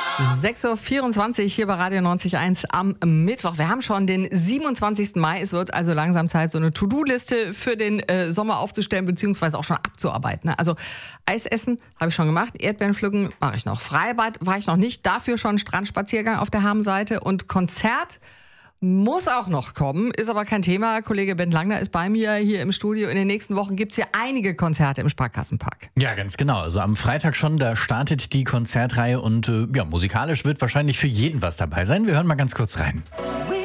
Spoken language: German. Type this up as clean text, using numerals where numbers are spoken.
6.24 Uhr hier bei Radio 90.1 am Mittwoch. Wir haben schon den 27. Mai. Es wird also langsam Zeit, so eine To-Do-Liste für den Sommer aufzustellen, beziehungsweise auch schon abzuarbeiten. Also Eis essen habe ich schon gemacht, Erdbeeren pflücken mache ich noch. Freibad war ich noch nicht, dafür schon Strandspaziergang auf der Habenseite und Konzert muss auch noch kommen, ist aber kein Thema. Kollege Ben Langner ist bei mir hier im Studio. In den nächsten Wochen gibt es hier einige Konzerte im Sparkassenpark. Ja, ganz genau. Also am Freitag schon, da startet die Konzertreihe und musikalisch wird wahrscheinlich für jeden was dabei sein. Wir hören mal ganz kurz rein.